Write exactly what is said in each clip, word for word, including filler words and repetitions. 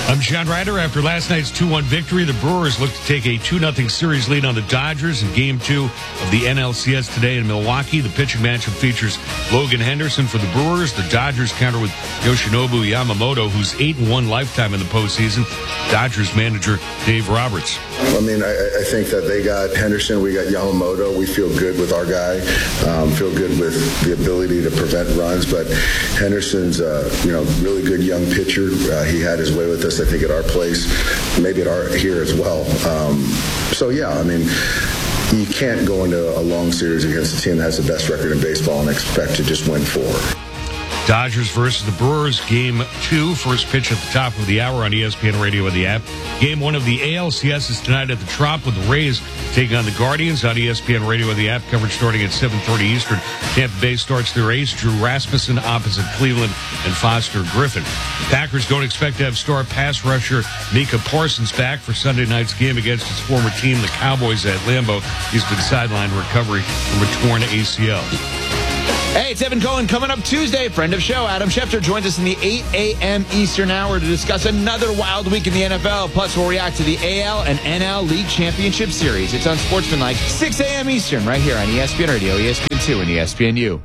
I'm John Ryder. After last night's two one victory, the Brewers look to take a two nothing series lead on the Dodgers in Game two of the N L C S today in Milwaukee. The pitching matchup features Logan Henderson for the Brewers. The Dodgers counter with Yoshinobu Yamamoto, who's eight and one lifetime in the postseason. Dodgers manager Dave Roberts. I mean, I, I think that they got Henderson, we got Yamamoto. We feel good with our guy, um, feel good with the ability to prevent runs. But Henderson's, uh, you know, really good young pitcher. Uh, he had his way with us, I think, at our place, maybe at our here as well. Um, so, yeah, I mean, you can't go into a long series against a team that has the best record in baseball and expect to just win four. Dodgers versus the Brewers, Game two, first pitch at the top of the hour on E S P N Radio and the app. Game one of the A L C S is tonight at the Trop with the Rays taking on the Guardians on E S P N Radio and the app. Coverage starting at seven thirty Eastern. Tampa Bay starts their ace, Drew Rasmussen, opposite Cleveland and Foster Griffin. The Packers don't expect to have star pass rusher Micah Parsons back for Sunday night's game against his former team, the Cowboys, at Lambeau. He's been sidelined recovery from a torn A C L. Hey, it's Evan Cohen coming up Tuesday. Friend of show, Adam Schefter, joins us in the eight a.m. Eastern hour to discuss another wild week in the N F L. Plus, we'll react to the A L and N L League Championship Series. It's Unsportsmanlike, six a.m. Eastern, right here on E S P N Radio, E S P N two, and E S P N U.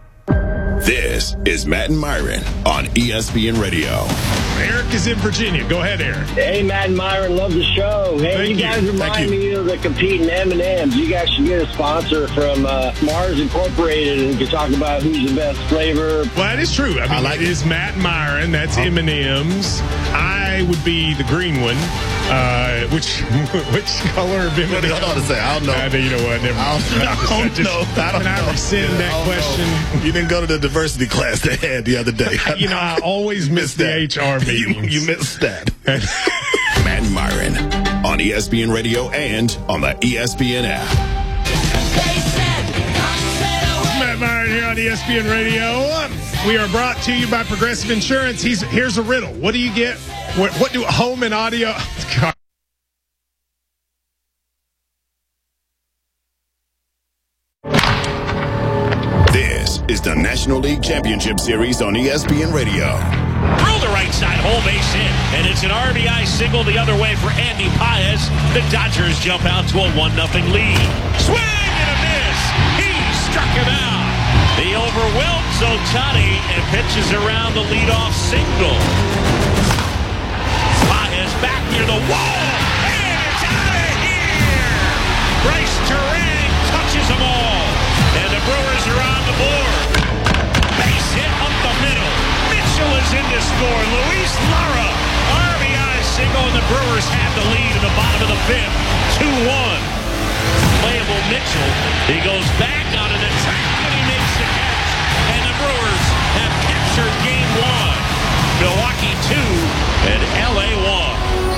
This is Matt and Myron on E S P N Radio. Eric is in Virginia. Go ahead, Eric. Hey, Matt and Myron, love the show. Hey, Thank you guys you. remind me of the competing M and M's. You guys should get a sponsor from uh, Mars Incorporated and we can talk about who's the best flavor. Well, that is true. I mean, I like it is Matt and Myron. That's M and M's. I would be the green one. Uh, which which color of M and M's? Hold on to say. I don't know. I know, you know what? Never I mind. don't, I don't know. I don't Can I know. rescind that I don't question? know. You didn't go to the diversity class they had the other day. You know, I always miss the that. H R meetings. You, you missed that. Matt and Myron on E S P N Radio and on the E S P N app. Matt Myron here on E S P N Radio. We are brought to you by Progressive Insurance. He's here's a riddle. What do you get? What, what do home and audio? God. This is the National League Championship Series on E S P N Radio. Through the right side, whole base hit, and it's an R B I single the other way for Andy Paez. The Dodgers jump out to a one nothing lead. Swing and a miss. He struck him out. He overwhelms Ohtani and pitches around the leadoff single. Paez back near the wall, and it's out of here. Bryce Turang touches them all, and the Brewers are on the board. Base hit up the middle. Mitchell is in to score. Luis Lara, R B I single, and the Brewers have the lead in the bottom of the fifth. two one. Playable Mitchell. He goes back out of the track, and he makes the catch. And the Brewers have captured game one. Milwaukee two and L A one.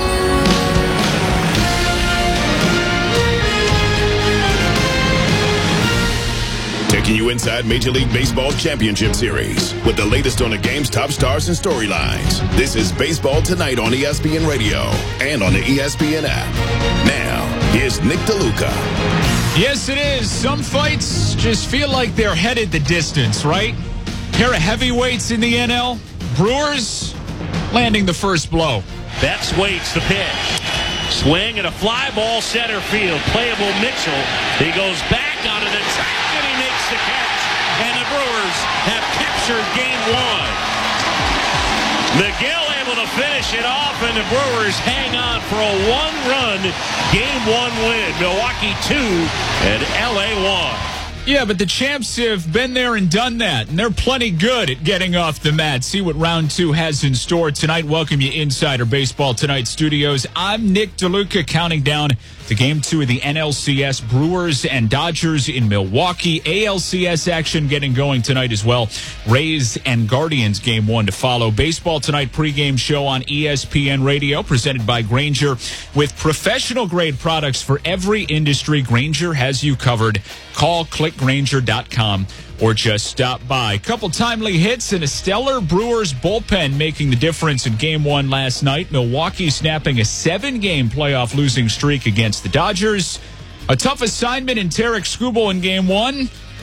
Taking you inside Major League Baseball Championship Series with the latest on the game's top stars and storylines. This is Baseball Tonight on E S P N Radio and on the E S P N app. Now, here's Nick DeLuca. Yes, it is. Some fights just feel like they're headed the distance, right? Pair of heavyweights in the N L. Brewers landing the first blow. Betts waits the pitch. Swing and a fly ball center field. Playable Mitchell. He goes back out of the track and he makes the catch. And the Brewers have captured game one. Miguel able to finish it off, and the Brewers hang on for a one-run game one win. Milwaukee two and L A one. Yeah, but the champs have been there and done that, and they're plenty good at getting off the mat. See what round two has in store tonight. Welcome you Insider Baseball Tonight studios. I'm Nick DeLuca, counting down to game two of the N L C S. Brewers and Dodgers in Milwaukee. A L C S action getting going tonight as well. Rays and Guardians game one to follow. Baseball Tonight pregame show on E S P N Radio, presented by Grainger. With professional grade products for every industry, Grainger has you covered. Call click grainger dot com or just stop by. Couple timely hits and a stellar Brewers bullpen making the difference in game one last night. Milwaukee snapping a seven-game playoff losing streak against the Dodgers. A tough assignment in Tarik Skubal in game one.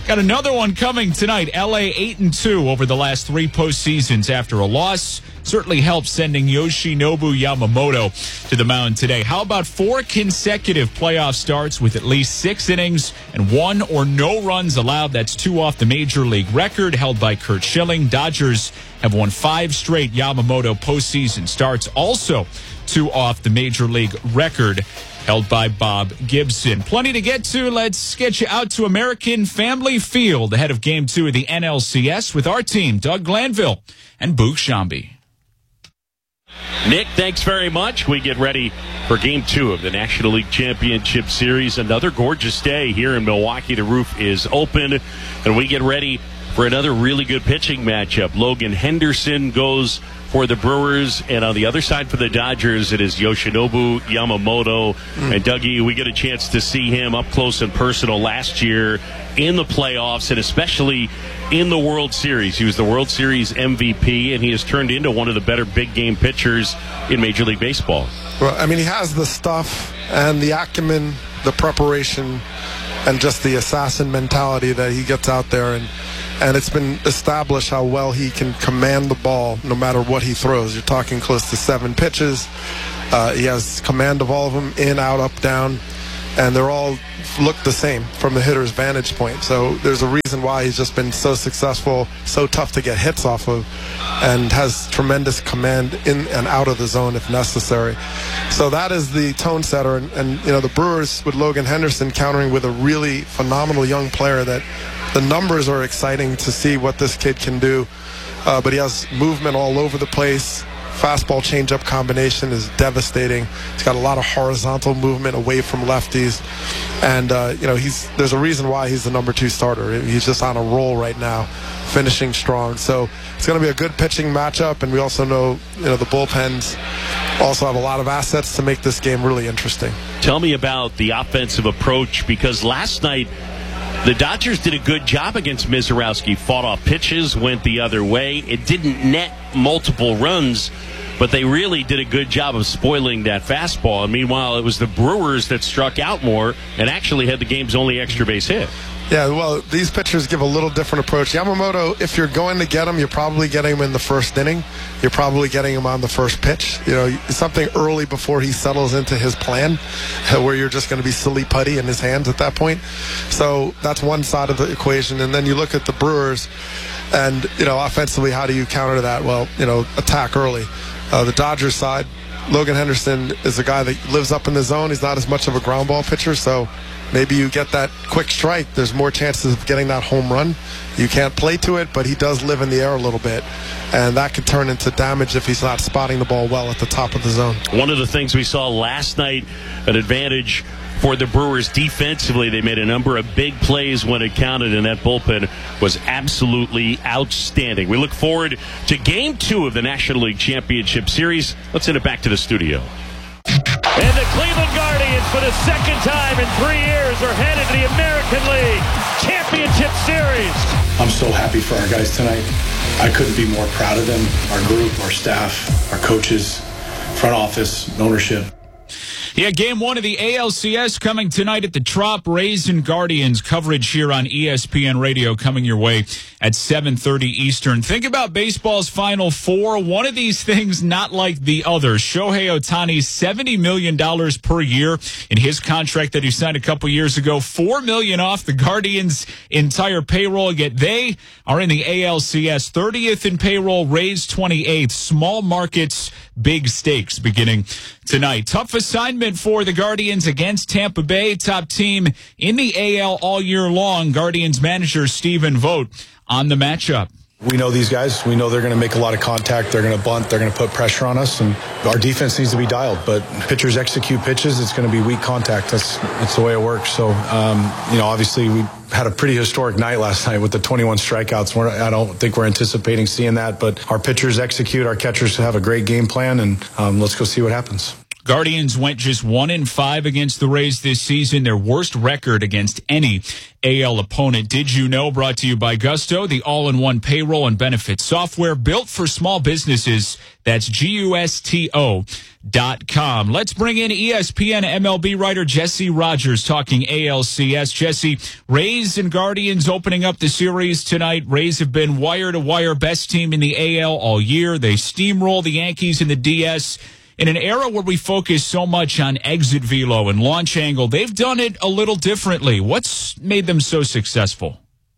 Got another one coming tonight. L A eight and two over the last three postseasons after a loss. Certainly helped sending Yoshinobu Yamamoto to the mound today. How about four consecutive playoff starts with at least six innings and one or no runs allowed? That's two off the major league record held by Curt Schilling. Dodgers have won five straight Yamamoto postseason starts. Also two off the major league record held by Bob Gibson. Plenty to get to. Let's get you out to American Family Field ahead of Game two of the N L C S with our team, Doug Glanville and Boog Shambi. Nick, thanks very much. We get ready for Game two of the National League Championship Series. Another gorgeous day here in Milwaukee. The roof is open, and we get ready for another really good pitching matchup. Logan Henderson goes for the Brewers, and on the other side for the Dodgers, it is Yoshinobu Yamamoto. Mm. And Dougie, we get a chance to see him up close and personal last year in the playoffs, and especially in the World Series. He was the World Series M V P, and he has turned into one of the better big game pitchers in Major League Baseball. Well, I mean, he has the stuff and the acumen, the preparation, and just the assassin mentality that he gets out there. And And it's been established how well he can command the ball no matter what he throws. You're talking close to seven pitches. Uh, he has command of all of them, in, out, up, down. And they're all look the same from the hitter's vantage point. So there's a reason why he's just been so successful, so tough to get hits off of, and has tremendous command in and out of the zone if necessary. So that is the tone setter. And, and you know, the Brewers with Logan Henderson countering with a really phenomenal young player that the numbers are exciting to see what this kid can do. Uh, but he has movement all over the place. Fastball changeup combination is devastating. He's got a lot of horizontal movement away from lefties, and uh, you know he's there's a reason why he's the number two starter. He's just on a roll right now, finishing strong. So it's going to be a good pitching matchup, and we also know you know the bullpens also have a lot of assets to make this game really interesting. Tell me about the offensive approach, because last night the Dodgers did a good job against Mizorowski. Fought off pitches, went the other way. It didn't net multiple runs, but they really did a good job of spoiling that fastball. And meanwhile, it was the Brewers that struck out more and actually had the game's only extra base hit. Yeah, well, these pitchers give a little different approach. Yamamoto, if you're going to get him, you're probably getting him in the first inning. You're probably getting him on the first pitch. You know, something early before he settles into his plan, where you're just going to be silly putty in his hands at that point. So that's one side of the equation. And then you look at the Brewers, and, you know, offensively, how do you counter that? Well, you know, attack early. Uh, the Dodgers side, Logan Henderson is a guy that lives up in the zone. He's not as much of a ground ball pitcher, so maybe you get that quick strike. There's more chances of getting that home run. You can't play to it, but he does live in the air a little bit, and that could turn into damage if he's not spotting the ball well at the top of the zone. One of the things we saw last night, an advantage for the Brewers defensively. They made a number of big plays when it counted, and that bullpen was absolutely outstanding. We look forward to Game two of the National League Championship Series. Let's send it back to the studio. And the Cleveland Guardians, for the second time in three years, are headed to the American League Championship Series. I'm so happy for our guys tonight. I couldn't be more proud of them, our group, our staff, our coaches, front office, ownership. Yeah, game one of the A L C S coming tonight at the Trop. Rays and Guardians coverage here on E S P N Radio coming your way at seven thirty Eastern. Think about baseball's Final Four. One of these things not like the other. Shohei Ohtani, seventy million dollars per year in his contract that he signed a couple years ago. four million dollars off the Guardians' entire payroll, yet they are in the A L C S. thirtieth in payroll, Rays twenty-eighth. Small markets, big stakes beginning tonight. Tough assignment for the Guardians against Tampa Bay, top team in the A L all year long. Guardians manager Stephen Vogt on the matchup. We know these guys. We know they're going to make a lot of contact. They're going to bunt. They're going to put pressure on us, and our defense needs to be dialed. But pitchers execute pitches. It's going to be weak contact. That's that's the way it works. So, um, you know, obviously we had a pretty historic night last night with the twenty-one strikeouts. We're, I don't think we're anticipating seeing that, but our pitchers execute. Our catchers have a great game plan, and um, let's go see what happens. Guardians went just one and five against the Rays this season, their worst record against any A L opponent. Did you know? Brought to you by Gusto, the all-in-one payroll and benefits software built for small businesses. That's G U S T O dot com. Let's bring in E S P N M L B writer Jesse Rogers talking A L C S. Jesse, Rays and Guardians opening up the series tonight. Rays have been wire-to-wire best team in the A L all year. They steamroll the Yankees in the D S. In an era where we focus so much on exit velo and launch angle, they've done it a little differently. What's made them so successful?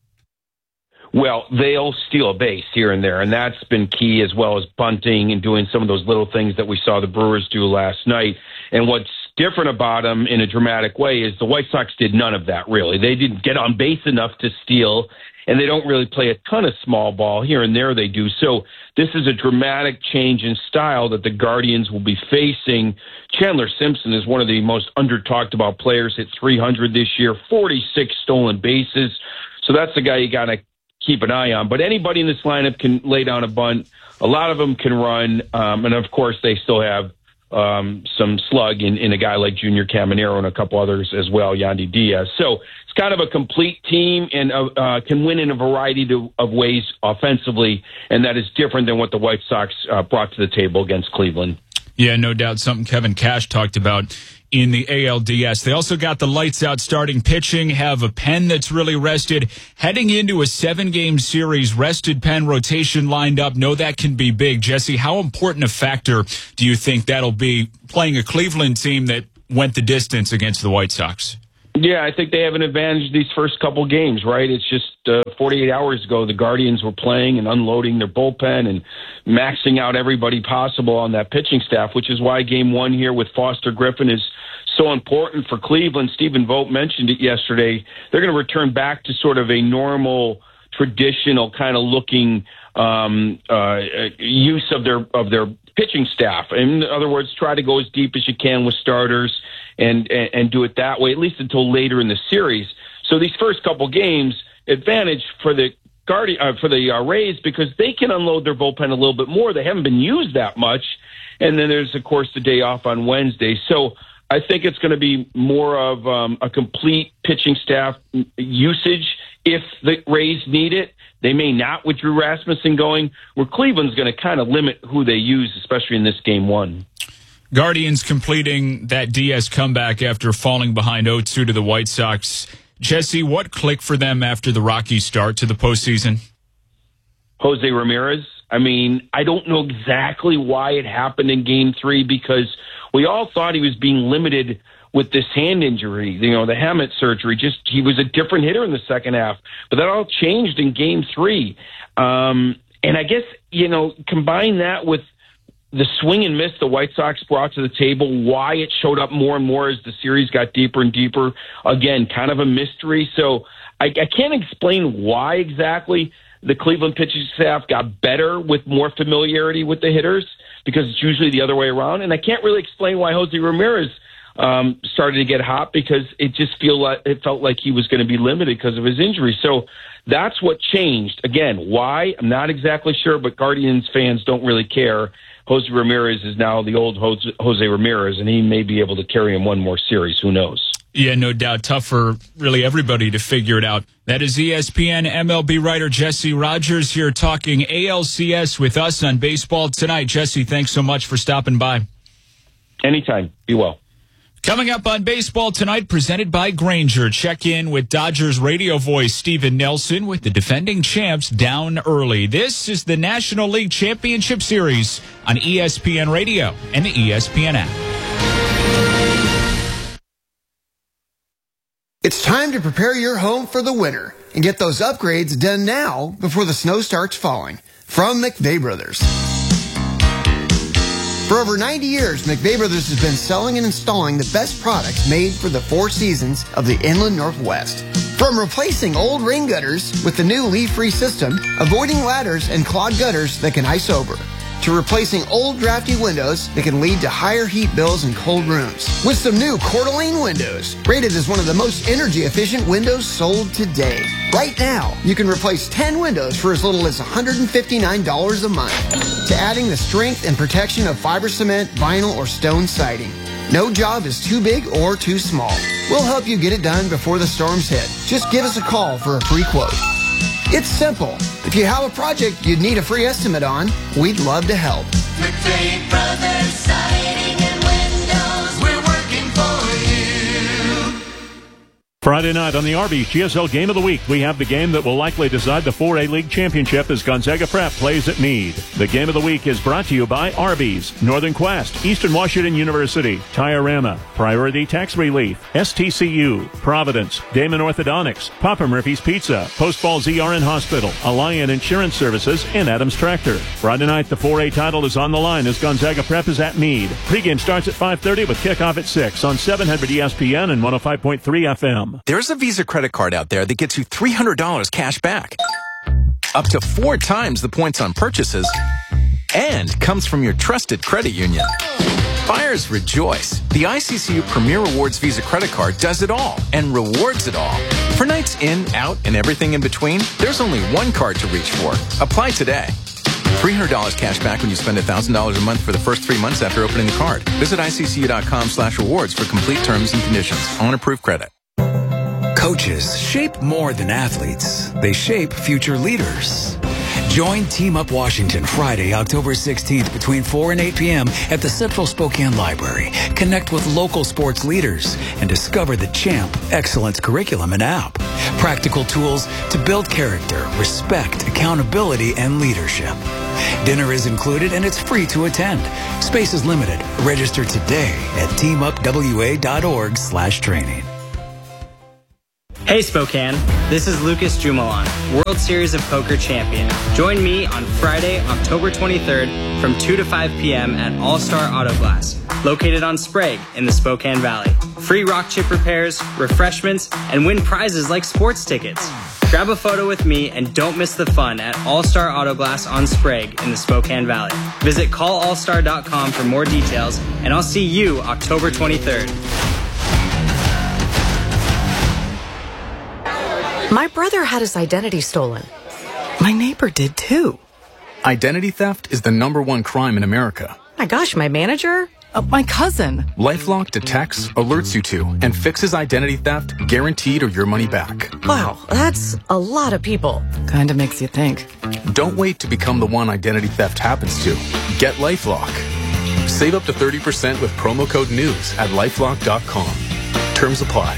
Well, they'll steal a base here and there, and that's been key, as well as bunting and doing some of those little things that we saw the Brewers do last night. And what's different about them in a dramatic way is the White Sox did none of that, really. They didn't get on base enough to steal, and they don't really play a ton of small ball. Here and there they do. So this is a dramatic change in style that the Guardians will be facing. Chandler Simpson is one of the most under-talked about players, hit three hundred this year, forty-six stolen bases. So that's the guy you got to keep an eye on. But anybody in this lineup can lay down a bunt. A lot of them can run. Um, and, of course, they still have um, some slug in, in a guy like Junior Caminero and a couple others as well, Yandy Diaz. So it's kind of a complete team and uh, uh, can win in a variety to, of ways offensively, and that is different than what the White Sox uh, brought to the table against Cleveland. Yeah, no doubt. Something Kevin Cash talked about in the A L D S. They also got the lights-out starting pitching, have a pen that's really rested. Heading into a seven-game series, rested pen rotation lined up. Know that can be big. Jesse, how important a factor do you think that'll be playing a Cleveland team that went the distance against the White Sox? Yeah, I think they have an advantage these first couple games, right? It's just uh, forty-eight hours ago, the Guardians were playing and unloading their bullpen and maxing out everybody possible on that pitching staff, which is why game one here with Foster Griffin is so important for Cleveland. Stephen Vogt mentioned it yesterday. They're going to return back to sort of a normal, traditional kind of looking um, uh, use of their of their pitching staff. In other words, try to go as deep as you can with starters and, and, and do it that way, at least until later in the series. So these first couple games, advantage for the Guardi- uh, for the uh, Rays because they can unload their bullpen a little bit more. They haven't been used that much. And then there's, of course, the day off on Wednesday. So I think it's going to be more of um, a complete pitching staff usage if the Rays need it. They may not with Drew Rasmussen going, where Cleveland's going to kind of limit who they use, especially in this game one. Guardians completing that D S comeback after falling behind oh two to the White Sox. Jesse, what clicked for them after the rocky start to the postseason? Jose Ramirez. I mean, I don't know exactly why it happened in game three because we all thought he was being limited with this hand injury, you know, the Hammett surgery. Just he was a different hitter in the second half. But that all changed in game three. Um, and I guess, you know, combine that with the swing and miss the White Sox brought to the table, why it showed up more and more as the series got deeper and deeper. Again, kind of a mystery. So I, I can't explain why exactly the Cleveland pitching staff got better with more familiarity with the hitters because it's usually the other way around. And I can't really explain why Jose Ramirez um, started to get hot because it just feel like, it felt like he was going to be limited because of his injury. So that's what changed. Again, why? I'm not exactly sure, but Guardians fans don't really care. Jose Ramirez is now the old Jose, Jose Ramirez, and he may be able to carry him one more series. Who knows? Yeah, no doubt. Tough for really everybody to figure it out. That is E S P N M L B writer Jesse Rogers here talking A L C S with us on Baseball Tonight. Jesse, thanks so much for stopping by. Anytime. Be well. Coming up on Baseball Tonight, presented by Grainger. Check in with Dodgers radio voice Steven Nelson with the defending champs down early. This is the National League Championship Series on E S P N Radio and the E S P N app. It's time to prepare your home for the winter and get those upgrades done now before the snow starts falling. From McVeigh Brothers. For over ninety years, McVeigh Brothers has been selling and installing the best products made for the four seasons of the inland Northwest. From replacing old rain gutters with the new leaf-free system, avoiding ladders and clogged gutters that can ice over, to replacing old drafty windows that can lead to higher heat bills in cold rooms. With some new Coeur d'Alene windows, rated as one of the most energy efficient windows sold today. Right now, you can replace ten windows for as little as one hundred fifty-nine dollars a month. To adding the strength and protection of fiber cement, vinyl, or stone siding. No job is too big or too small. We'll help you get it done before the storms hit. Just give us a call for a free quote. It's simple. If you have a project you'd need a free estimate on, we'd love to help. McVeigh Brothers Siding and Windows, we're working for you. Friday night on the Arby's G S L Game of the Week, we have the game that will likely decide the four A League Championship as Gonzaga Prep plays at Meade. The Game of the Week is brought to you by Arby's, Northern Quest, Eastern Washington University, Tiorama, Priority Tax Relief, S T C U, Providence, Damon Orthodontics, Papa Murphy's Pizza, Post Falls E R N Hospital, Alliant Insurance Services, and Adams Tractor. Friday night, the four A title is on the line as Gonzaga Prep is at Meade. Pregame starts at five thirty with kickoff at six on seven hundred E S P N and one oh five point three F M. There's a Visa credit card out there that gets you three hundred dollars cash back, up to four times the points on purchases, and comes from your trusted credit union. Buyers rejoice. The I C C U Premier Rewards Visa credit card does it all and rewards it all. For nights in, out, and everything in between, there's only one card to reach for. Apply today. three hundred dollars cash back when you spend one thousand dollars a month for the first three months after opening the card. Visit I C C U dot com slash rewards for complete terms and conditions. On approved credit. Coaches shape more than athletes. They shape future leaders. Join Team Up Washington Friday, October sixteenth between four and eight p.m. at the Central Spokane Library. Connect with local sports leaders and discover the CHAMP Excellence Curriculum and app. Practical tools to build character, respect, accountability, and leadership. Dinner is included and it's free to attend. Space is limited. Register today at team up w a dot org slash training. Hey Spokane, this is Lucas Jumalan, World Series of Poker champion. Join me on Friday, October twenty-third from two to five p.m. at All-Star Auto Glass, located on Sprague in the Spokane Valley. Free rock chip repairs, refreshments, and win prizes like sports tickets. Grab a photo with me and don't miss the fun at All-Star Auto Glass on Sprague in the Spokane Valley. Visit call all star dot com for more details, and I'll see you October twenty-third. My brother had his identity stolen. My neighbor did too. Identity theft is the number one crime in America. My gosh, my manager? Uh, my cousin. LifeLock detects, alerts you to, and fixes identity theft guaranteed or your money back. Wow, that's a lot of people. Kinda makes you think. Don't wait to become the one identity theft happens to. Get LifeLock. Save up to thirty percent with promo code NEWS at lifelock dot com. Terms apply.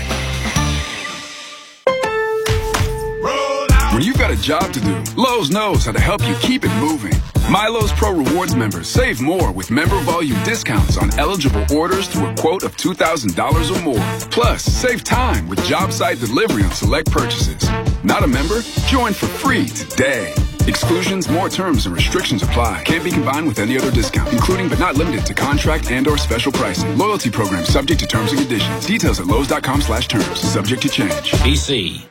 When you've got a job to do, Lowe's knows how to help you keep it moving. My Lowe's Pro Rewards members save more with member volume discounts on eligible orders through a quote of two thousand dollars or more. Plus, save time with job site delivery on select purchases. Not a member? Join for free today. Exclusions, more terms, and restrictions apply. Can't be combined with any other discount, including but not limited to contract and or special pricing. Loyalty program subject to terms and conditions. Details at lowes dot com slash terms. Subject to change. D C.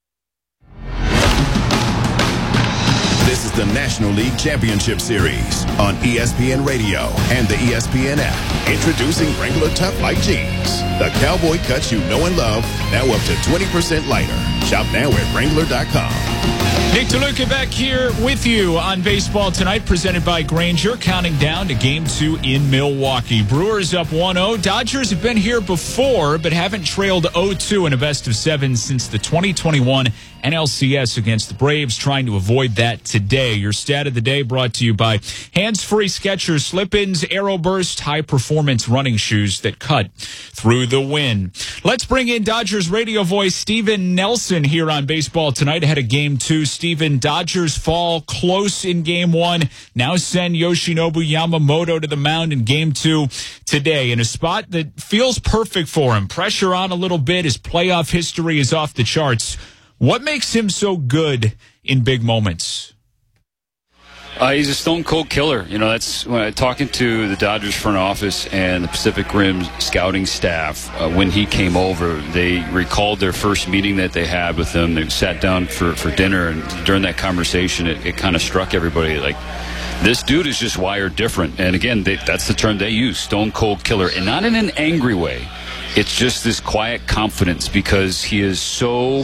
This is the National League Championship Series on E S P N Radio and the E S P N app. Introducing Wrangler Tough Light Jeans. The cowboy cuts you know and love, now up to twenty percent lighter. Shop now at wrangler dot com. Nick DeLuca back here with you on Baseball Tonight, presented by Grainger, counting down to Game two in Milwaukee. Brewers up one oh. Dodgers have been here before, but haven't trailed oh two in a best of seven since the twenty twenty-one N L C S against the Braves, trying to avoid that today. Your stat of the day brought to you by Hands-Free Skechers Slip-Ins Aeroburst high-performance running shoes that cut through the wind. Let's bring in Dodgers radio voice Steven Nelson here on Baseball Tonight ahead of Game two. Steven, Dodgers fall close in Game one. Now send Yoshinobu Yamamoto to the mound in Game two today in a spot that feels perfect for him. Pressure on a little bit. His playoff history is off the charts. What makes him so good in big moments? Uh, he's a stone cold killer. You know, that's when I, talking to the Dodgers front office and the Pacific Rim scouting staff. Uh, when he came over, they recalled their first meeting that they had with him. They sat down for, for dinner, and during that conversation, it, it kind of struck everybody like this dude is just wired different. And again, they, that's the term they use, stone cold killer, and not in an angry way. It's just this quiet confidence because he is so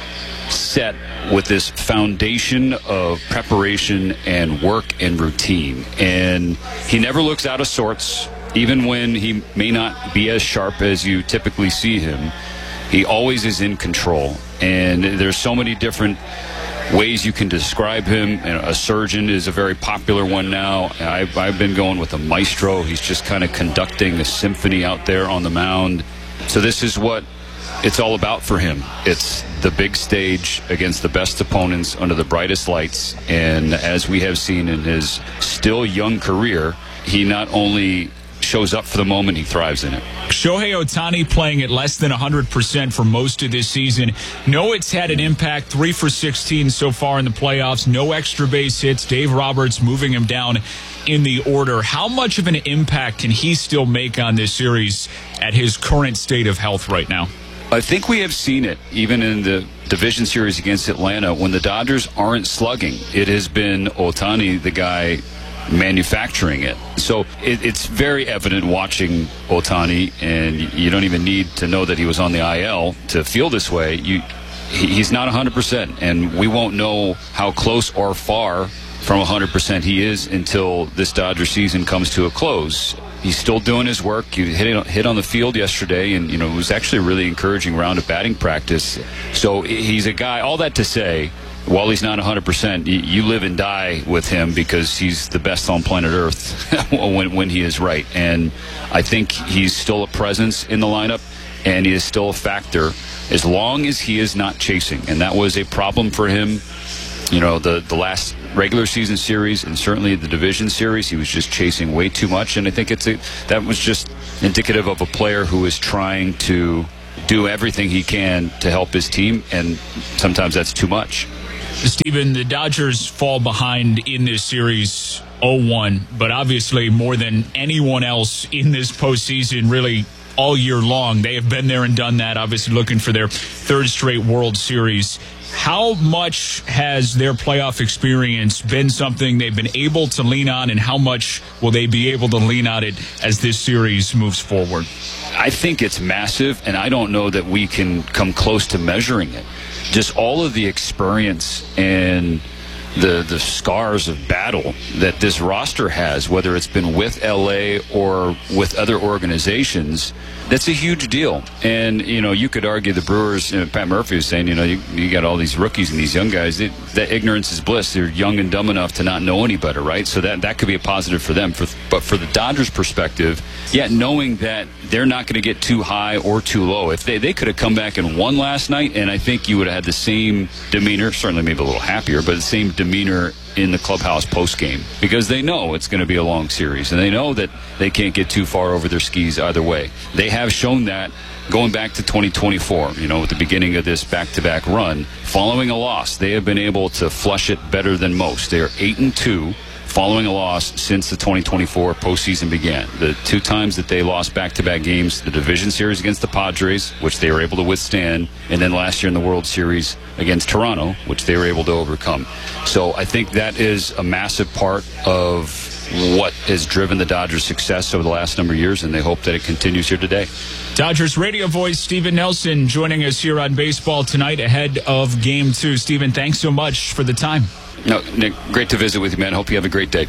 set with this foundation of preparation and work and routine. And he never looks out of sorts, even when he may not be as sharp as you typically see him. He always is in control. And there's so many different ways you can describe him. A surgeon is a very popular one now. I've, I've been going with a maestro. He's just kind of conducting a symphony out there on the mound. So this is what it's all about for him. It's the big stage against the best opponents under the brightest lights. And as we have seen in his still young career, he not only shows up for the moment, he thrives in it. Shohei Ohtani playing at less than one hundred percent for most of this season. No, it's had an impact. Three for sixteen so far in the playoffs. No extra base hits. Dave Roberts moving him down in the order. How much of an impact can he still make on this series at his current state of health right now? I think we have seen it even in the division series against Atlanta. When the Dodgers aren't slugging, it has been Ohtani, the guy manufacturing it. So it, it's very evident watching Ohtani, and you don't even need to know that he was on the I L to feel this way. You, he, he's not one hundred percent, and we won't know how close or far from one hundred percent he is until this Dodger season comes to a close. He's still doing his work. He hit, hit on the field yesterday, and you know it was actually a really encouraging round of batting practice. So he's a guy, all that to say, while he's not one hundred percent, you live and die with him because he's the best on planet Earth when, when he is right. And I think he's still a presence in the lineup, and he is still a factor as long as he is not chasing. And that was a problem for him, you know, the, the last regular season series and certainly the division series. He was just chasing way too much. And I think it's a, that was just indicative of a player who is trying to do everything he can to help his team, and sometimes that's too much. Stephen, the Dodgers fall behind in this series oh one, but obviously more than anyone else in this postseason, really all year long, they have been there and done that, obviously looking for their third straight World Series. How much has their playoff experience been something they've been able to lean on, and how much will they be able to lean on it as this series moves forward? I think it's massive, and I don't know that we can come close to measuring it. Just all of the experience and the the scars of battle that this roster has, whether it's been with L A or with other organizations, that's a huge deal. And, you know, you could argue the Brewers, you know, Pat Murphy was saying, you know, you, you got all these rookies and these young guys. It, that ignorance is bliss. They're young and dumb enough to not know any better, right? So that, that could be a positive for them. For, but for the Dodgers' perspective, yeah, knowing that they're not going to get too high or too low. If they, they could have come back and won last night, and I think you would have had the same demeanor, certainly maybe a little happier, but the same demeanor in the clubhouse post-game, because they know it's going to be a long series, and they know that they can't get too far over their skis either way. They have shown that going back to twenty twenty-four, you know, at the beginning of this back-to-back run, following a loss, they have been able to flush it better than most. They are eight and two following a loss since the twenty twenty-four postseason began. The two times that they lost back-to-back games, the division series against the Padres, which they were able to withstand, and then last year in the World Series against Toronto, which they were able to overcome. So I think that is a massive part of what has driven the Dodgers' success over the last number of years, and they hope that it continues here today. Dodgers radio voice Stephen Nelson joining us here on Baseball Tonight ahead of Game two. Stephen, thanks so much for the time. No, Nick, great to visit with you, man. Hope you have a great day.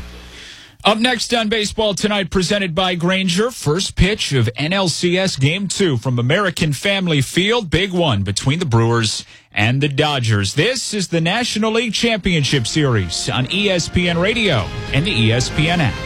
Up next on Baseball Tonight, presented by Grainger, first pitch of N L C S Game two from American Family Field. Big one between the Brewers and the Dodgers. This is the National League Championship Series on E S P N Radio and the E S P N app.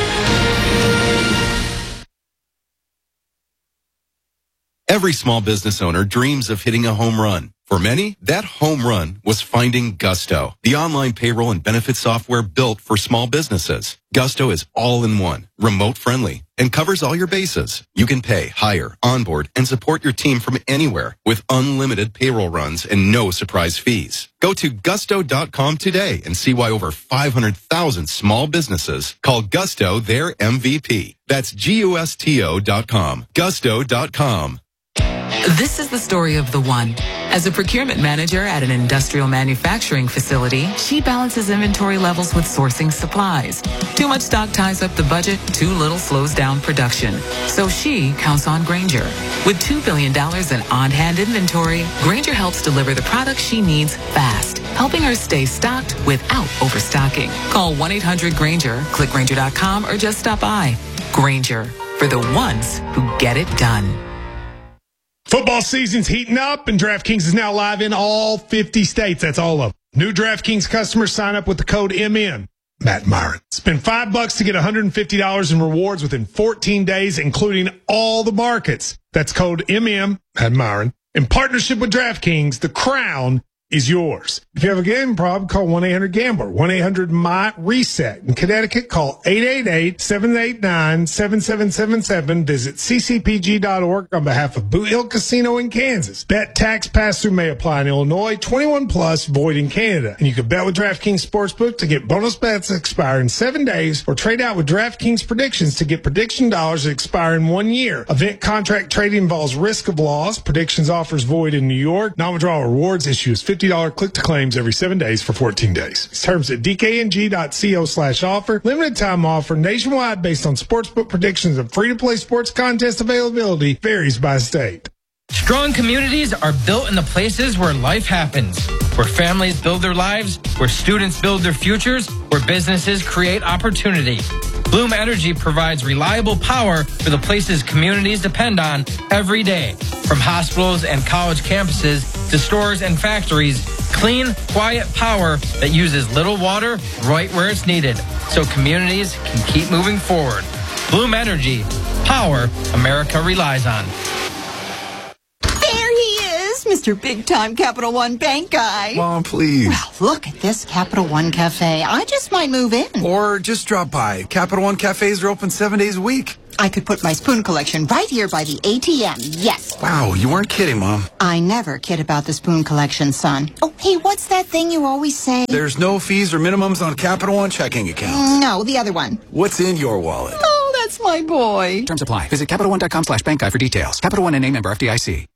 Every small business owner dreams of hitting a home run. For many, that home run was finding Gusto, the online payroll and benefit software built for small businesses. Gusto is all-in-one, remote-friendly, and covers all your bases. You can pay, hire, onboard, and support your team from anywhere with unlimited payroll runs and no surprise fees. Go to gusto dot com today and see why over five hundred thousand small businesses call Gusto their M V P. That's G U S T O dot com. Gusto dot com. This is the story of the one. As a procurement manager at an industrial manufacturing facility, she balances inventory levels with sourcing supplies. Too much stock ties up the budget, too little slows down production. So she counts on Grainger. With two billion dollars in on-hand inventory, Grainger helps deliver the products she needs fast, helping her stay stocked without overstocking. Call one eight hundred Grainger, click Grainger dot com, or just stop by. Grainger, for the ones who get it done. Football season's heating up, and DraftKings is now live in all fifty states. That's all of them. New DraftKings customers sign up with the code M M. Matt Myron. Spend five bucks to get one hundred fifty dollars in rewards within fourteen days, including all the markets. That's code M M, Matt Myron. In partnership with DraftKings, the crown is yours. If you have a gambling problem, call one eight hundred gambler, one eight hundred M Y reset. In Connecticut, call eight eight eight, seven eight nine, seven seven seven seven. Visit c c p g dot org on behalf of Boot Hill Casino in Kansas. Bet tax pass-through may apply in Illinois, twenty-one plus, void in Canada. And you can bet with DraftKings Sportsbook to get bonus bets that expire in seven days, or trade out with DraftKings Predictions to get prediction dollars that expire in one year. Event contract trading involves risk of loss. Predictions offers void in New York. Non-withdrawal rewards issues fifty dollars click-to-claims every seven days for fourteen days. Terms at d k n g dot co slash offer. Limited time offer nationwide based on sportsbook predictions and free-to-play sports contest availability varies by state. Strong communities are built in the places where life happens, where families build their lives, where students build their futures, where businesses create opportunity. Bloom Energy provides reliable power for the places communities depend on every day. From hospitals and college campuses to stores and factories, clean, quiet power that uses little water right where it's needed, so communities can keep moving forward. Bloom Energy, power America relies on. There he is, Mister Big Time Capital One Bank guy. Mom, please. Well, look at this Capital One Cafe. I just might move in. Or just drop by. Capital One cafes are open seven days a week. I could put my spoon collection right here by the A T M. Yes. Wow, you weren't kidding, Mom. I never kid about the spoon collection, son. Oh, hey, what's that thing you always say? There's no fees or minimums on Capital One checking accounts. No, the other one. What's in your wallet? Oh, that's my boy. Terms apply. Visit Capital One dot com slash bank guide for details. Capital One and a member F D I C.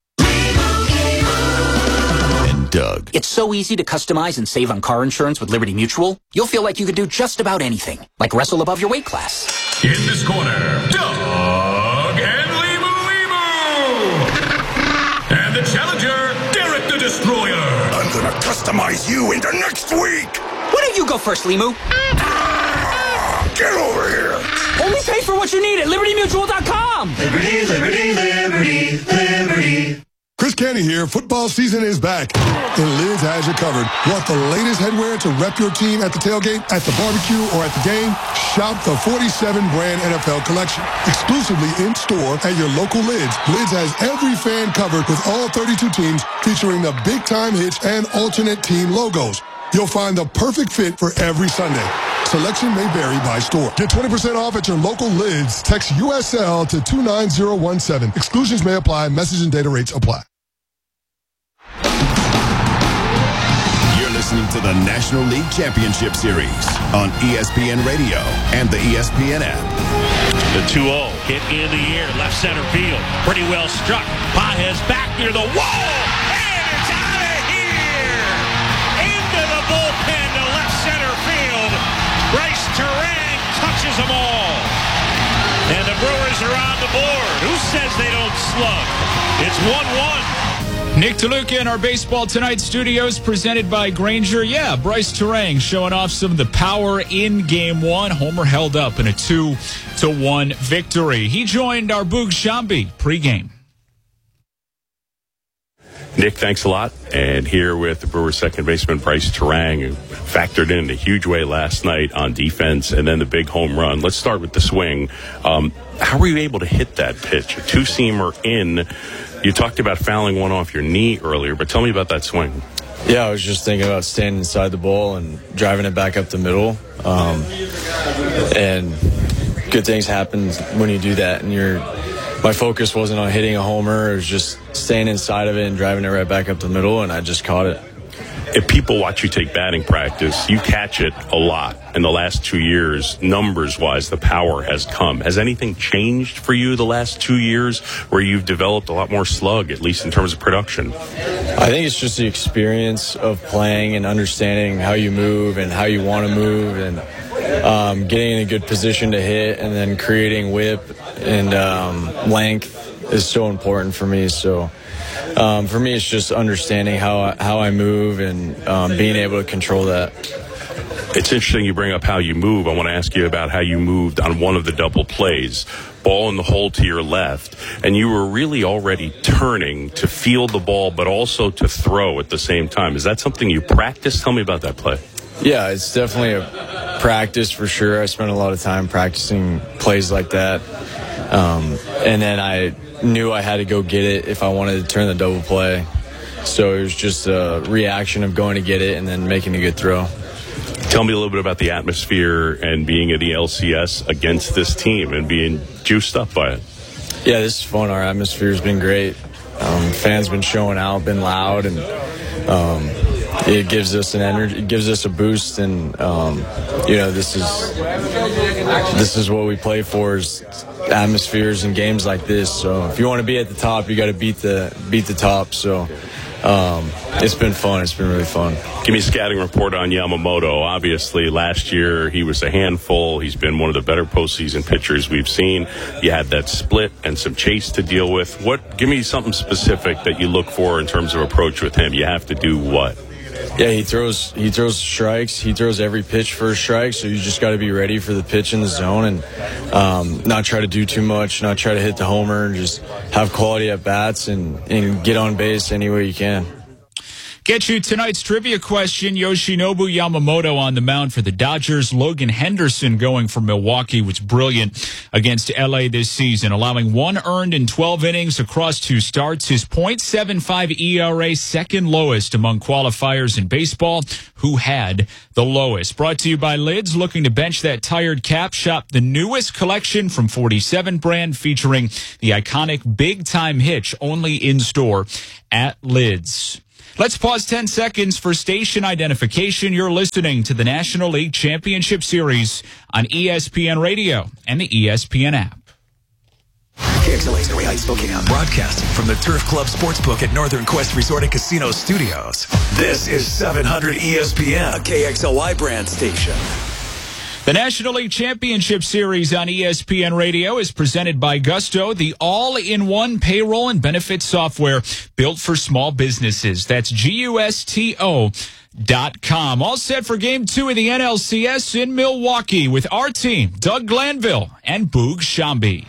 Doug. It's so easy to customize and save on car insurance with Liberty Mutual. You'll feel like you could do just about anything, like wrestle above your weight class. In this corner, Doug and Limu Limu. And the challenger, Derek the Destroyer. I'm gonna customize you into next week. Why don't you go first, Limu? Ah, get over here. Only pay for what you need at liberty mutual dot com. Liberty, liberty, liberty, liberty. Chris Canty here. Football season is back, and Lids has you covered. Want the latest headwear to rep your team at the tailgate, at the barbecue, or at the game? Shop the forty-seven brand N F L collection. Exclusively in-store at your local Lids. Lids has every fan covered with all thirty-two teams, featuring the big-time hits and alternate team logos. You'll find the perfect fit for every Sunday. Selection may vary by store. Get twenty percent off at your local Lids. Text U S L to two nine zero one seven. Exclusions may apply. Message and data rates apply. You're listening to the National League Championship Series on E S P N Radio and the E S P N app. The two oh hit in the air, left center field. Pretty well struck. Baez back near the wall. And it's out of here. Into the bullpen to left center field. Bryce Terang touches them all. And the Brewers are on the board. Who says they don't slug? It's one one. Nick DeLuca in our Baseball Tonight studios, presented by Grainger. Yeah, Bryce Terang showing off some of the power in Game One. Homer held up in a two to one victory. He joined our Boog Shambi pregame. Nick, thanks a lot. And here with the Brewers' second baseman, Bryce Terang, who factored in a huge way last night on defense, and then the big home run. Let's start with the swing. Um, how were you able to hit that pitch? A two-seamer in. You talked about fouling one off your knee earlier, but tell me about that swing. Yeah, I was just thinking about standing inside the ball and driving it back up the middle. Um, and good things happen when you do that. And you're, my focus wasn't on hitting a homer. It was just staying inside of it and driving it right back up the middle, and I just caught it. if people watch you take batting practice, you catch it a lot. In the last two years, numbers-wise, the power has come. Has anything changed for you the last two years where you've developed a lot more slug, at least in terms of production? I think it's just the experience of playing and understanding how you move and how you want to move, and um, getting in a good position to hit, and then creating whip and um, length is so important for me. So um, for me, it's just understanding how I, how I move and um, being able to control that. It's interesting you bring up how you move. I want to ask you about how you moved on one of the double plays. Ball in the hole to your left, and you were really already turning to field the ball, but also to throw at the same time. Is that something you practice? Tell me about that play. Yeah, it's definitely a practice for sure. I spent a lot of time practicing plays like that. Um, and then I knew I had to go get it if I wanted to turn the double play. So it was just a reaction of going to get it and then making a good throw. Tell me a little bit about the atmosphere and being at the L C S against this team and being juiced up by it. Yeah, this is fun. Our atmosphere has been great. Um, fans been showing out, been loud, and um, it gives us an energy, it gives us a boost. And um, you know, this is this is what we play for: is atmospheres and games like this. So if you want to be at the top, you got to beat the beat the top. So. Um, it's been fun. It's been really fun. Give me a scouting report on Yamamoto. Obviously, last year he was a handful. He's been one of the better postseason pitchers we've seen. You had that split and some chase to deal with. What? Give me something specific that you look for in terms of approach with him. You have to do what? Yeah, he throws he throws strikes. He throws every pitch for a strike, so you just got to be ready for the pitch in the zone and um, not try to do too much, not try to hit the homer, and just have quality at bats and, and get on base any way you can. Get you tonight's trivia question. Yoshinobu Yamamoto on the mound for the Dodgers. Logan Henderson going for Milwaukee was brilliant against L A this season, allowing one earned in twelve innings across two starts. His point seven five E R A, second lowest among qualifiers in baseball. Who had the lowest? Brought to you by Lids. Looking to bench that tired cap? Shop the newest collection from forty-seven brand featuring the iconic Big Time Hitch, only in store at Lids. Let's pause ten seconds for station identification. You're listening to the National League Championship Series on E S P N Radio and the E S P N app. K X L A Story Heights, Spokane, broadcasting from the Turf Club Sportsbook at Northern Quest Resort and Casino Studios. This is seven hundred E S P N, a K X L Y brand station. The National League Championship Series on E S P N Radio is presented by Gusto, the all-in-one payroll and benefits software built for small businesses. That's G U S T O dot com. All set for Game two of the N L C S in Milwaukee with our team, Doug Glanville and Boog Shambi.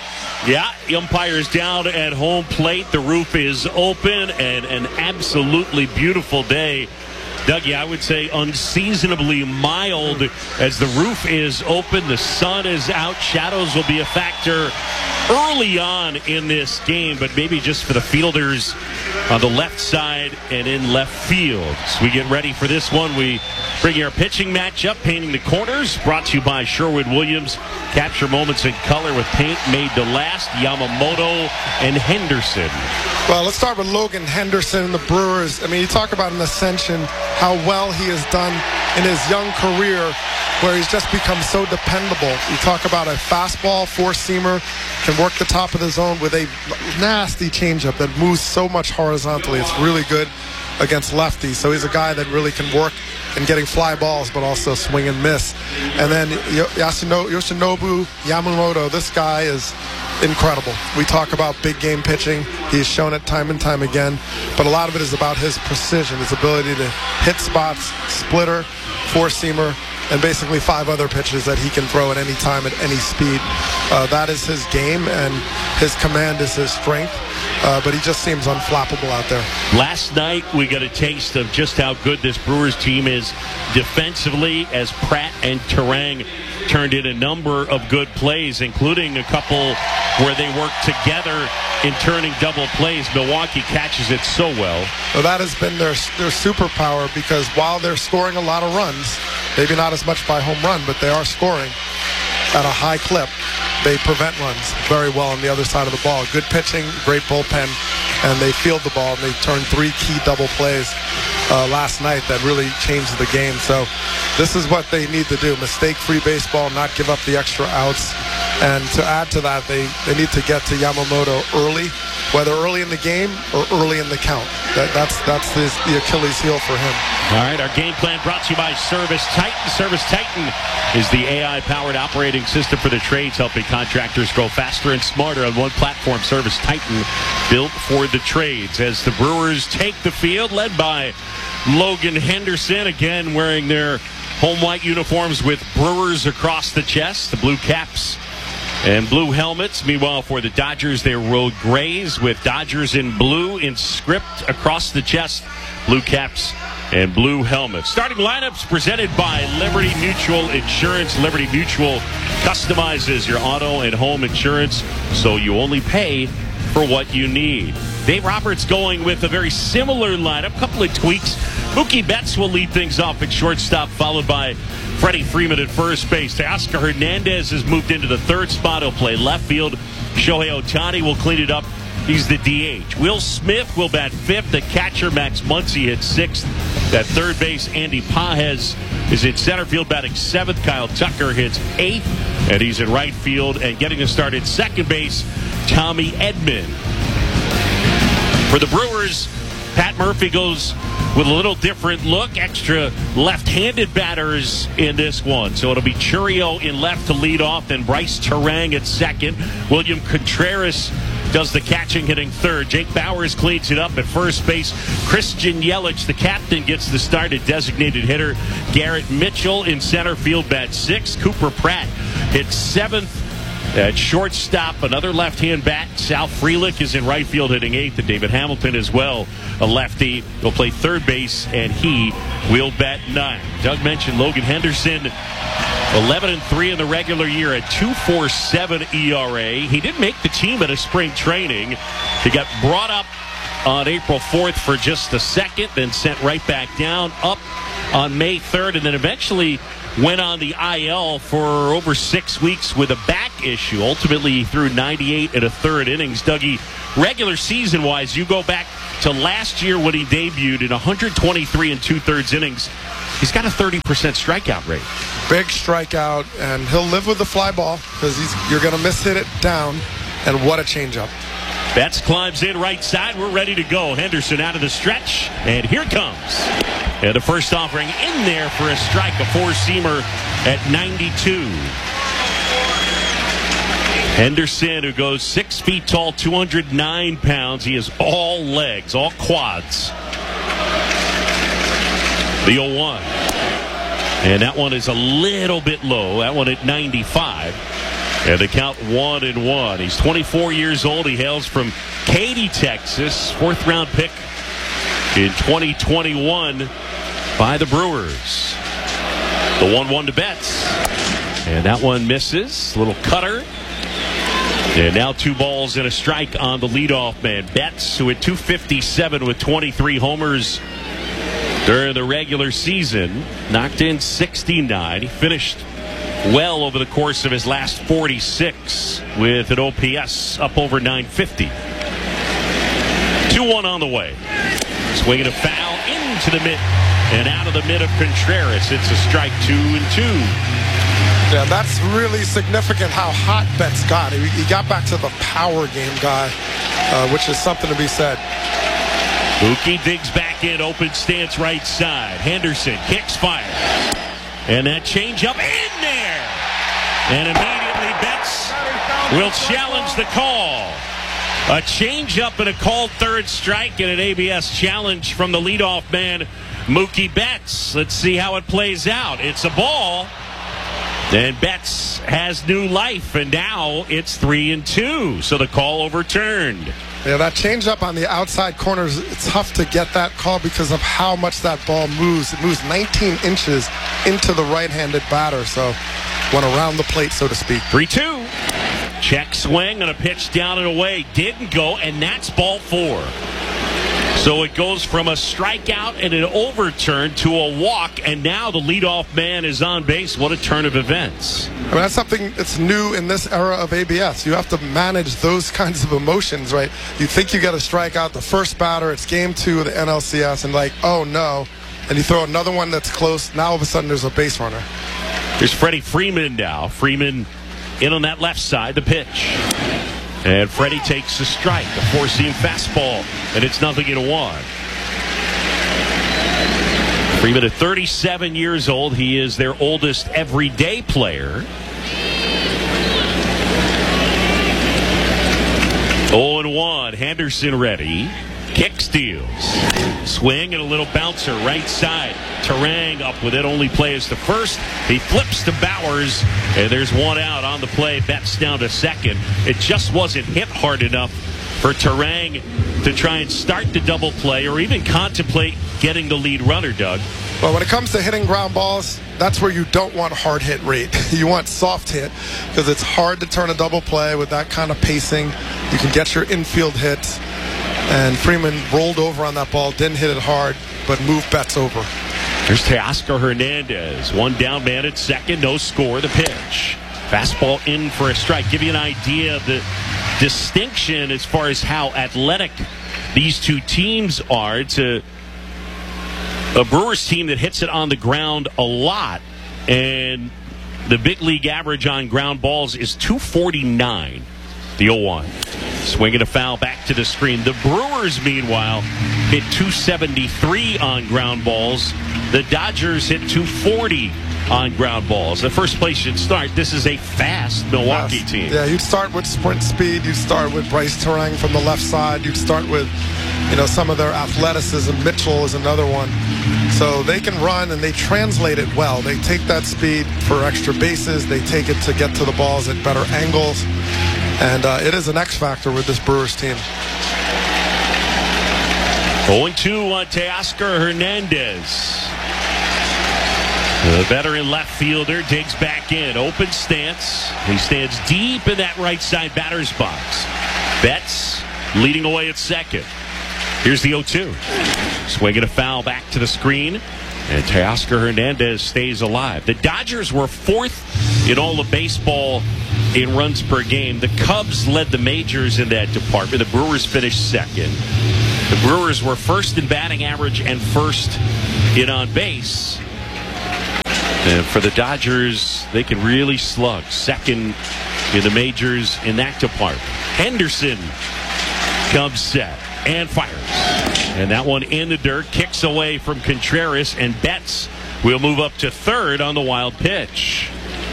Yeah, umpires down at home plate. The roof is open and an absolutely beautiful day. Dougie, I would say unseasonably mild as the roof is open. The sun is out. Shadows will be a factor early on in this game, but maybe just for the fielders on the left side and in left field. As we get ready for this one, we bring you our pitching matchup, painting the corners, brought to you by Sherwin-Williams. Capture moments in color with paint made to last. Yamamoto and Henderson. Well, let's start with Logan Henderson and the Brewers. I mean, you talk about an ascension, how well he has done in his young career, where he's just become so dependable. You talk about a fastball, four-seamer, can work the top of the zone with a nasty changeup that moves so much horizontally. It's really good against lefties. So he's a guy that really can work in getting fly balls, but also swing and miss. And then Yoshinobu Yamamoto, this guy is incredible. We talk about big game pitching. He's shown it time and time again, but a lot of it is about his precision, his ability to hit spots, splitter, four-seamer, and basically five other pitches that he can throw at any time at any speed. Uh, that is his game, and his command is his strength. Uh, but he just seems unflappable out there. Last night, we got a taste of just how good this Brewers team is defensively as Pratt and Terang turned in a number of good plays, including a couple where they work together in turning double plays. Milwaukee catches it so well. Well, that has been their, their superpower, because while they're scoring a lot of runs, maybe not as much by home run, but they are scoring at a high clip. They prevent runs very well on the other side of the ball. Good pitching, great bullpen, and they field the ball, and they turn three key double plays. uh, last night that really changed the game. So this is what they need to do. Mistake-free baseball, not give up the extra outs. And to add to that, they, they need to get to Yamamoto early, whether early in the game or early in the count. That, that's that's his, the Achilles heel for him. All right, our game plan brought to you by Service Titan. Service Titan is the A I-powered operating system for the trades, helping contractors grow faster and smarter on one platform. Service Titan, built for the trades. As the Brewers take the field, led by Logan Henderson, again wearing their home white uniforms with Brewers across the chest, the blue caps and blue helmets. Meanwhile, for the Dodgers, they rode grays with Dodgers in blue in script across the chest, blue caps and blue helmets. Starting lineups presented by Liberty Mutual Insurance. Liberty Mutual customizes your auto and home insurance so you only pay for what you need. Dave Roberts going with a very similar lineup, couple of tweaks. Mookie Betts will lead things off at shortstop, followed by Freddie Freeman at first base. Teoscar Hernandez has moved into the third spot. He'll play left field. Shohei Ohtani will clean it up. He's the D H. Will Smith will bat fifth. The catcher, Max Muncy, hits sixth. At third base, Andy Pages is in center field batting seventh. Kyle Tucker hits eighth. And he's in right field. And getting a start at second base, Tommy Edman. For the Brewers, Pat Murphy goes with a little different look. Extra left-handed batters in this one. So it'll be Churio in left to lead off, then Bryce Terang at second. William Contreras does the catching, hitting third. Jake Bowers cleans it up at first base. Christian Yelich, the captain, gets the start at designated hitter. Garrett Mitchell in center field, bat sixth. Cooper Pratt hits seventh. At shortstop, another left-hand bat. Sal Frelick is in right field hitting eighth, and David Hamilton as well, a lefty, will play third base, and he will bat ninth. Doug mentioned Logan Henderson, eleven and three in the regular year at two point four seven E R A. He didn't make the team at a spring training. He got brought up on April fourth for just a second, then sent right back down, up on May third, and then eventually went on the I L for over six weeks with a back issue. Ultimately, he threw ninety-eight and a third innings. Dougie, regular season-wise, you go back to last year when he debuted in one twenty-three and two-thirds innings. He's got a thirty percent strikeout rate. Big strikeout, and he'll live with the fly ball because you're going to miss-hit it down, and what a changeup. Betts climbs in right side. We're ready to go. Henderson out of the stretch, and here comes. And the first offering in there for a strike, a four-seamer at ninety-two. Henderson, who goes six feet tall, two hundred nine pounds. He is all legs, all quads. The oh one. And that one is a little bit low. That one at ninety-five. And the count one and one. He's twenty-four years old. He hails from Katy, Texas. Fourth round pick in twenty twenty-one by the Brewers. The one one to Betts. And that one misses. Little cutter. And now two balls and a strike on the leadoff man. Betts, who at two fifty-seven with twenty-three homers during the regular season, knocked in sixty-nine. He finished well over the course of his last forty-six with an O P S up over nine fifty. two one on the way. Swinging a foul into the mid and out of the mid of Contreras. It's a strike, two and two. Yeah, that's really significant how hot Betts got. He, he got back to the power game guy, uh, which is something to be said. Mookie digs back in, open stance right side. Henderson kicks, fire. And that changeup in there. And immediately Betts will challenge the call. A changeup and a called third strike and an A B S challenge from the leadoff man, Mookie Betts. Let's see how it plays out. It's a ball. And Betts has new life, and now it's three and two. So the call overturned. Yeah, that changeup on the outside corners, it's tough to get that call because of how much that ball moves. It moves nineteen inches into the right-handed batter, so went around the plate, so to speak. three two. Check swing and a pitch down and away. Didn't go, and that's ball four. So it goes from a strikeout and an overturn to a walk, and now the leadoff man is on base. What a turn of events. I mean, that's something that's new in this era of A B S. You have to manage those kinds of emotions, right? You think you get a strikeout, the first batter, it's game two of the N L C S, and like, oh no. And you throw another one that's close. Now all of a sudden there's a base runner. Here's Freddie Freeman now. Freeman in on that left side, the pitch. And Freddie takes a strike, a four-seam fastball, and it's nothing in one. Freeman at thirty-seven years old. He is their oldest everyday player. oh and one. Henderson ready. Kick steals. Swing and a little bouncer right side. Terang up with it. Only play is the first. He flips to Bowers, and there's one out on the play. Betts down to second. It just wasn't hit hard enough for Terang to try and start the double play or even contemplate getting the lead runner, Doug. Well, when it comes to hitting ground balls, that's where you don't want hard hit rate. You want soft hit because it's hard to turn a double play with that kind of pacing. You can get your infield hits. And Freeman rolled over on that ball, didn't hit it hard, but moved Betts over. Here's Teoscar Hernandez. One down man at second, no score. The pitch. Fastball in for a strike. Give you an idea of the distinction as far as how athletic these two teams are. It's a, a Brewers team that hits it on the ground a lot, and the big league average on ground balls is two forty-nine. The oh one. Swinging a foul back to the screen. The Brewers, meanwhile, hit two seventy-three on ground balls. The Dodgers hit two forty on ground balls. The first place should start. This is a fast Milwaukee yes. team. Yeah, you'd start with sprint speed. You'd start with Bryce Terang from the left side. You'd start with, you know, some of their athleticism. Mitchell is another one. So they can run, and they translate it well. They take that speed for extra bases. They take it to get to the balls at better angles. And uh, it is an X factor with this Brewers team. oh and two on Teoscar Hernandez. The veteran left fielder digs back in. Open stance. He stands deep in that right side batter's box. Betts leading away at second. Here's the oh two. Swinging a foul back to the screen. And Teoscar Hernandez stays alive. The Dodgers were fourth in all of baseball in runs per game. The Cubs led the majors in that department. The Brewers finished second. The Brewers were first in batting average and first in on base. And for the Dodgers, they can really slug. Second in the majors in that department. Henderson comes set and fires. And that one in the dirt, kicks away from Contreras, and Betts will move up to third on the wild pitch.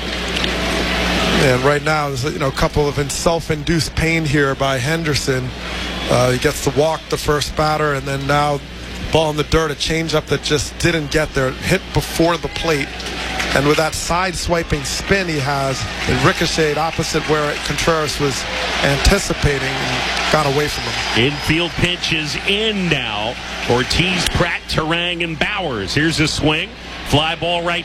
And right now, there's you know, a couple of self-induced pain here by Henderson. Uh, he gets to walk the first batter, and then now ball in the dirt, a changeup that just didn't get there. Hit before the plate. And with that side-swiping spin he has, it ricocheted opposite where Contreras was anticipating and got away from him. Infield pitch is in now. Ortiz, Pratt, Terang, and Bowers. Here's a swing. Fly ball right